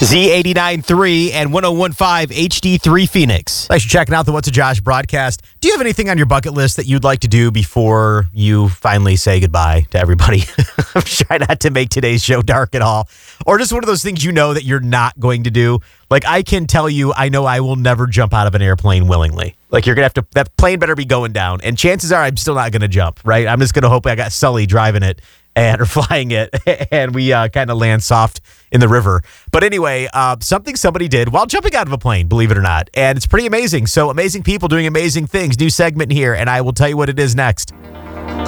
Z89.3 and 101.5 HD3 Phoenix. Thanks for checking out the What's a Josh broadcast. Do you have anything on your bucket list that you'd like to do before you finally say goodbye to everybody? I'm trying not to make today's show dark at all. Or just one of those things you know that you're not going to do. Like, I can tell you, I know I will never jump out of an airplane willingly. Like, you're going to have to, that plane better be going down. And chances are I'm still not going to jump, right? I'm just going to hope I got Sully driving it or flying it, and we kind of land soft in the river. But anyway, something somebody did while jumping out of a plane, believe it or not. And it's pretty amazing. So amazing people doing amazing things. New segment here, and I will tell you what it is next.